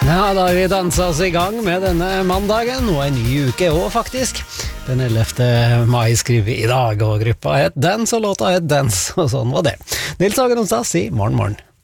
Ja, da har vi danset oss i gang med denne mandagen, og en ny uke også faktisk. Den 11. mai skriver vi i dag, og gruppa het Dance, og låta het Dance, og sånn var det. Nils Hagen Onsdag, si morgen morgen.